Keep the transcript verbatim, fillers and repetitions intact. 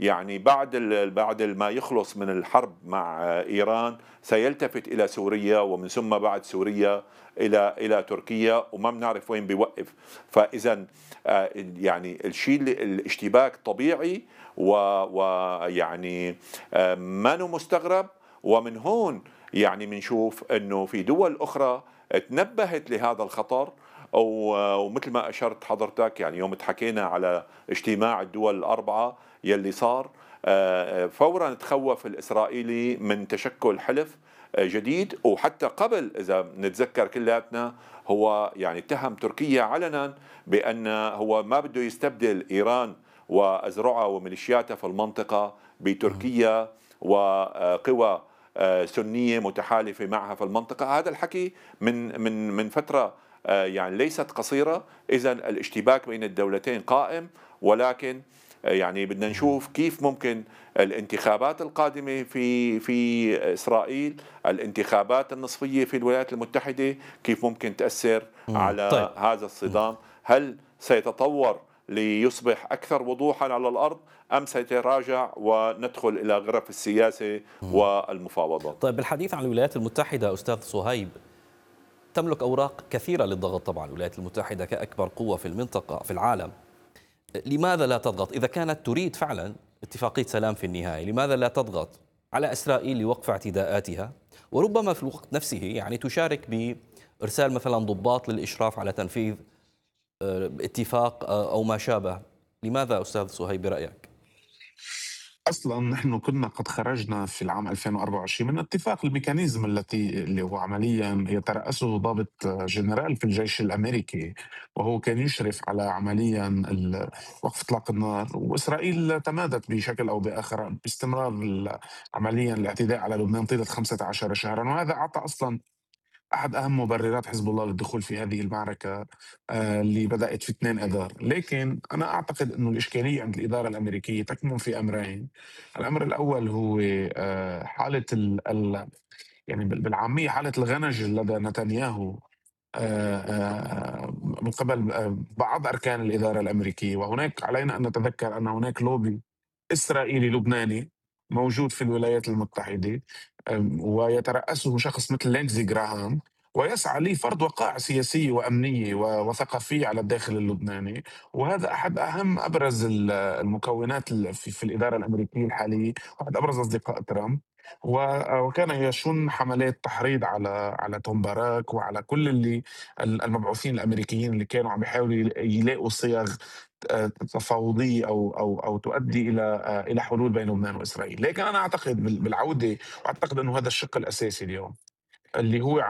يعني بعد ال بعد ما يخلص من الحرب مع إيران سيلتفت إلى سوريا، ومن ثم بعد سوريا إلى إلى تركيا، وما بنعرف وين بيوقف. فإذا آآ يعني الشيء ال الاشتباك طبيعي، و ويعني آآ مانو مستغرب. ومن هون يعني بنشوف إنه في دول أخرى تنبهت لهذا الخطر، و ومثل ما أشرت حضرتك يعني يوم اتحكينا على اجتماع الدول الأربعة يلّي صار، آآ فورًا تخوّف الإسرائيلي من تشكُّل حلف آآ جديد. وحتى قبل إذا بنتذكّر كلّياتنا هو يعني اتهم تركيا علنًا بأن هو ما بده يستبدل إيران وأذرعها وميليشياتها في المنطقة اهم. بتركيا وقوى آآ سُنية متحالفة معها في المنطقة. هذا الحكي من من من فترة آآ يعني ليست قصيرة. إذًا الاشتباك بين الدولتين قائم، ولكن آآ يعني بدنا اهم. نشوف كيف ممكن الانتخابات القادمة في في إسرائيل، الانتخابات النصفية في الولايات المتحدة، كيف ممكن تأثّر إمم. طيب. على هذا إمم. الصِّدام. هل سيتطوّر ليصبح أكثر وضوحًا على الأرض، أم سيتراجع وندخل إلى غرف السياسة إمم. والمفاوضات؟ طيب، بالحديث عن الولايات المتحدة أستاذ صهيب، تملك أوراق كثيرة للضغط طبعًا الولايات المتحدة كأكبر قوة في المنطقة في العالم. لماذا لا تضغط إذا كانت تريد فعلًا اتفاقية سلام في النهاية، لماذا لا تضغط على إسرائيل لوقف اعتداءاتها، وربما في الوقت نفسه يعني تشارك بإرسال مثلًا ضباط للإشراف على تنفيذ آآ اتفاق آآ أو ما شابه. لماذا أستاذ صهيب برأيك؟ أصلًا نحن كنا قد خرجنا في العام ألفين وأربعة وعشرين من اتفاق الميكانيزم التي اللي هو عمليًا يترأسه ضابط جنرال في الجيش الأمريكي، وهو كان يشرف على عمليًا ال وقف إطلاق النار، وإسرائيل تمادت بشكل أو بآخر باستمرار ال عمليًا الاعتداء على لبنان طيلة خمسة عشر شهرًا، وهذا أعطى أصلًا أحد أهم مبررات حزب الله للدخول في هذه المعركة آآ اللي بدأت في اثنين آذار. لكن أنا أعتقد إنه الإشكالية عند الإدارة الأمريكية تكمن في أمرين. الأمر الأول هو آآ حالة ال ال يعني بال بالعامية حالة الغنج لدى نتنياهو آآ آآ من قبل آآ بعض أركان الإدارة الأمريكية، وهناك علينا أن نتذكر أن هناك لوبي إسرائيلي لبناني موجود في الولايات المتحدة، أم، ويترأسه شخص مثل لينزي جراهام، ويسعى لفرض وقائع سياسية وأمنية و- وثقافية على الداخل اللبناني. وهذا أحد أهم أبرز ال- المكونات ال- في, في الإدارة الأمريكية الحالية، أحد أبرز أصدقاء ترامب. و- وكان يشن حملات تحريض على على توم باراك وعلى كل اللي ال- المبعوثين الامريكيين اللي كانوا عم يحاولوا يلا- يلاقوا صيغ آه، تفاوضية أو أو أو تؤدي إلى آه، إلى حلول بين لبنان وإسرائيل. لكن أنا أعتقد بال- بالعودة، وأعتقد أنه هذا الشق الأساسي اليوم اللي هو